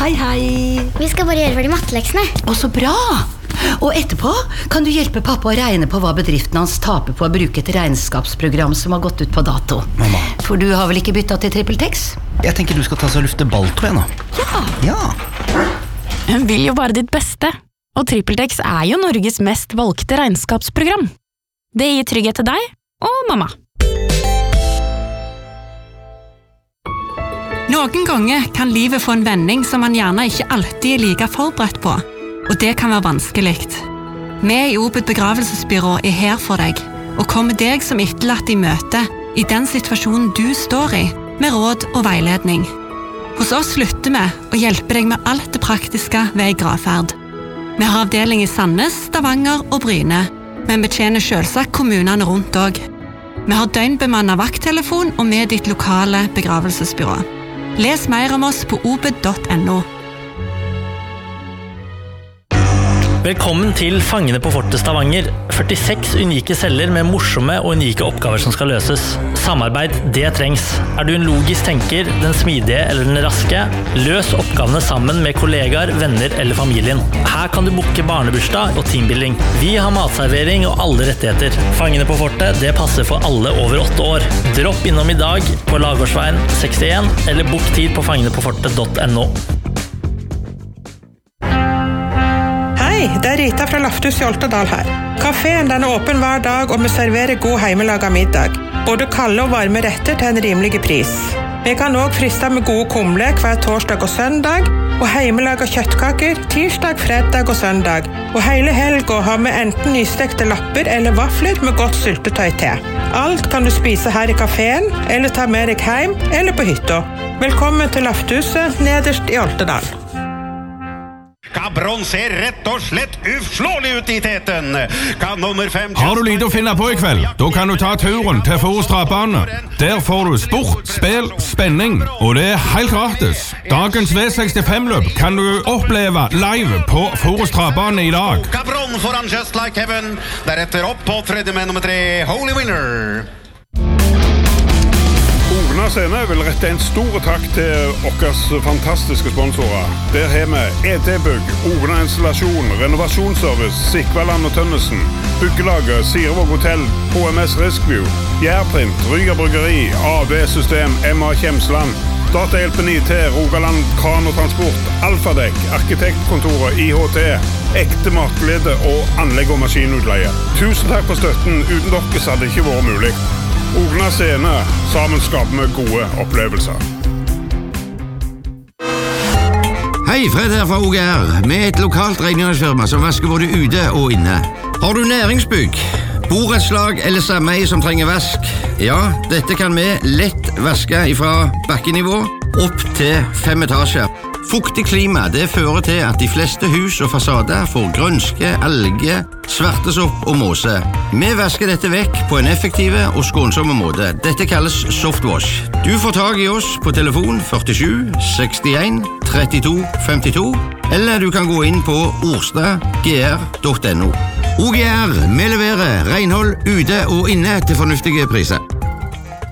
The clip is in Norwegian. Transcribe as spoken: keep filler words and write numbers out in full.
Hei, hei. Vi skal bare gjøre ferdig matteleksene. Å, så bra. Og etterpå kan du hjelpe pappa å regne på hva bedriften hans taper på å bruke et regnskapsprogram som har gått ut på dato. Mamma. For du har vel ikke byttet til TrippelTex? Jeg tenker du skal ta så lufte balltå igjen da. Ja. Ja. Hun vil jo bare ditt beste, og TrippelTex er jo Norges mest valgte regnskapsprogram. Det gir trygghet til deg og mamma. Noen ganger kan livet få en vending som man gjerne ikke alltid er like forberedt på, og det kan være vanskelig. Vi i Obed begravelsesbyrå er her for deg, og kommer deg som etterlatt i møte i den situasjonen du står i, med råd og veiledning. Hos oss slutter vi å hjelpe deg med alt det praktiske ved gravferd. Vi har avdeling i Sandnes, Stavanger og Bryne, men betjener selvsagt kommunene rundt også. Vi har døgnbemannet vakttelefon og med ditt lokale begravelsesbyrå. Les mer om oss på obed punktum no. Velkommen til Fangene på Fortet Stavanger. førtiseks unike celler med morsomme og unike oppgaver som skal løses. Samarbeid, det trengs. Er du en logisk tenker, den smidige eller den raske? Løs oppgavene sammen med kollegaer, venner eller familien. Her kan du booke barnebursdag og teambuilding. Vi har matservering og alle rettigheter. Fangene på Fortet, det passer for alle over åtte år. Dropp innom i dag på Lagårdsveien sekstien eller book tid på fangene på fortet punktum no. Det er Rita fra Lafthus i Oltedal her. Kaféen den er åpen hver dag, og vi serverer god heimelaget middag. Både kalde og varme retter til en rimelig pris. Vi kan også friste med gode kumle hver torsdag og søndag, og heimelaget kjøttkaker tirsdag, fredag og søndag. Og hele helga har vi enten nystekte lapper eller vafler med godt syltetøy til. Alt kan du spise her i kaféen, eller ta med deg hjem, eller på hytta. Velkommen til Lafthuset, nederst i Oltedal. Cabron ser rett og slett uslåelig ut i teten. Kan nummer fem... Har du lite å finne på i kveld? Da kan du ta turen til Forus Travbane. Der får du sport, spill, spenning, og det er helt gratis. Dagens V sekstifem-løp kan du oppleve live på Forus Travbane i dag. Cabron foran Just Like Heaven. Deretter opp på tredje med nummer tre, Holy Winner. Ogna Scene vil rette en stor takk til okkers fantastiske sponsorer. Der har vi E T-bygg, Ogna Installasjon, Renovasjonsservice, Sikvaland og Tønnesen, Byggelaget, Sirevåg Hotel, H M S Riskview, Gjærprint, Ryger Bryggeri, A V System, M A Kjemsland, Datahjelpen I T, Rogaland Kran og Transport, Alfadek, Arkitektkontoret I H T, Ekte Matglede og Anlegg og Maskinutleie. Tusen takk for støtten, uten deres hadde det ikke vært mulig. Ogna Scene, sammen skaper vi gode opplevelser. Hei, Fred her fra O G R, med et lokalt rengjøringsfirma som vasker både ute og inne. Har du næringsbygg, borettslag eller sameie som trenger vask? Ja, dette kan vi lett vaske fra bakkenivå opp til fem etasjer. Fuktig klima det fører til at de fleste hus og fasader får grønske, alge, svartesopp og måse. Vi vasker dette vekk på en effektiv og skånsom måte. Dette kalles softwash. Du får tag i oss på telefon førtisju sekstien trettito femtito, eller du kan gå inn på orstad g r punktum no. O G R, vi leverer renhold ute og inne til fornuftige priser.